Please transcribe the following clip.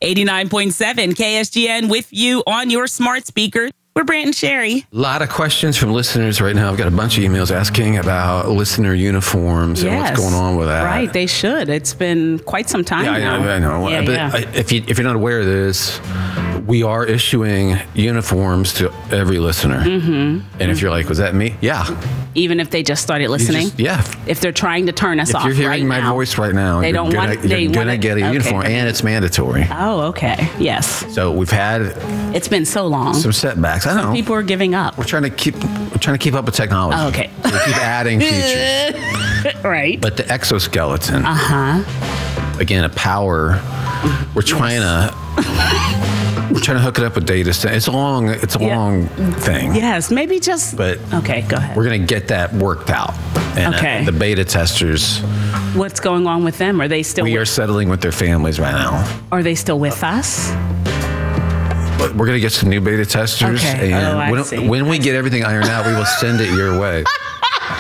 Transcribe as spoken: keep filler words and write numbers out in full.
eighty-nine point seven K S G N with you on your smart speaker. We're Brant and Sherry. A lot of questions from listeners right now. I've got a bunch of emails asking about listener uniforms Yes. and what's going on with that. Right, they should. It's been quite some time Yeah, I now. know. I know. Yeah, but yeah. I, if you if you're not aware of this, we are issuing uniforms to every listener. Mm-hmm. And if you're like, was that me? Yeah. Even if they just started You listening? just- yeah. If they're trying to turn us If off you're hearing right my now. voice right now, They you're don't gonna, want- they you're gonna wanna- get a okay. uniform, and it's mandatory. Oh, okay. Yes. So we've had It's been so long. some setbacks. I know. People are giving up. We're trying to keep we're trying to keep up with technology. Oh, okay. We keep adding features. Right. But the exoskeleton, Uh-huh. again, a power. We're trying to we're trying to hook it up with data. center. It's a long it's a Yeah. long thing. Yes, maybe just... But Okay, go ahead. we're gonna get that worked out. And uh, Okay. the beta testers, What's going on with them? Are they still we are with, settling with their families right now. are they still with us? But we're gonna get some new beta testers, Okay. and Oh, I when, see. when we get everything ironed out, we will send it your way.